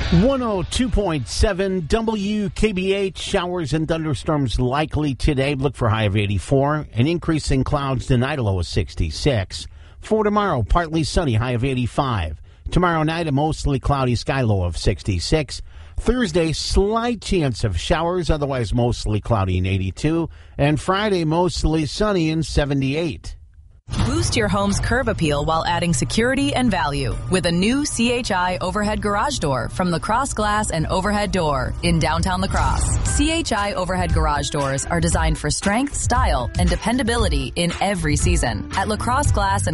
102.7 WKBH. Showers and thunderstorms likely today. Look for high of 84. An increase in clouds tonight, a low of 66. For tomorrow, partly sunny, high of 85. Tomorrow night, a mostly cloudy sky, low of 66. Thursday, slight chance of showers, otherwise mostly cloudy, in 82. And Friday, mostly sunny, in 78. Boost your home's curb appeal while adding security and value with a new CHI overhead garage door from LaCrosse Glass and Overhead Door in downtown LaCrosse. CHI overhead garage doors are designed for strength, style, and dependability in every season. At LaCrosse Glass and